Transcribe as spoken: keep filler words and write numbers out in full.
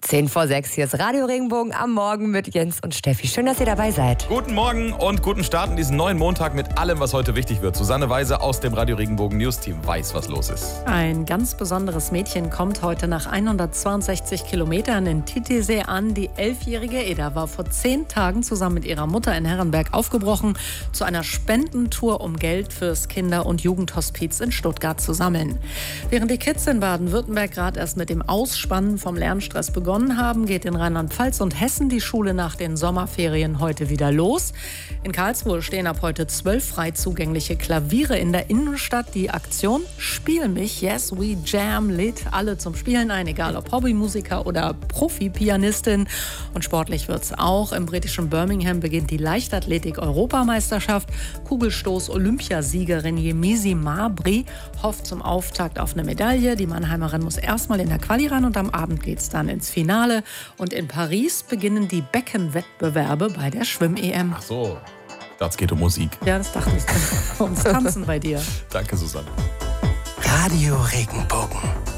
Zehn vor sechs, hier ist Radio Regenbogen am Morgen mit Jens und Steffi. Schön, dass ihr dabei seid. Guten Morgen und guten Start in diesen neuen Montag mit allem, was heute wichtig wird. Susanne Weise aus dem Radio Regenbogen News Team weiß, was los ist. Ein ganz besonderes Mädchen kommt heute nach hundertzweiundsechzig Kilometern in Titisee an. Die elfjährige Eda war vor zehn Tagen zusammen mit ihrer Mutter in Herrenberg aufgebrochen, zu einer Spendentour, um Geld fürs Kinder- und Jugendhospiz in Stuttgart zu sammeln. Während die Kids in Baden-Württemberg gerade erst mit dem Ausspannen vom Lernstress begonnen haben, geht in Rheinland-Pfalz und Hessen die Schule nach den Sommerferien heute wieder los. In Karlsruhe stehen ab heute zwölf frei zugängliche Klaviere in der Innenstadt. Die Aktion Spiel mich, Yes We Jam lädt alle zum Spielen ein, egal ob Hobbymusiker oder Profi-Pianistin. Und sportlich wird's auch. Im britischen Birmingham beginnt die Leichtathletik-Europameisterschaft. Kugelstoß-Olympiasiegerin Yemisi Mabry hofft zum Auftakt auf eine Medaille. Die Mannheimerin muss erstmal in der Quali ran und am Abend geht's dann ins Finale. Und in Paris beginnen die Beckenwettbewerbe bei der Schwimm-E M. Ach so, das geht um Musik. Ja, das dachte ich. Ums Tanzen bei dir. Danke, Susanne. Radio Regenbogen.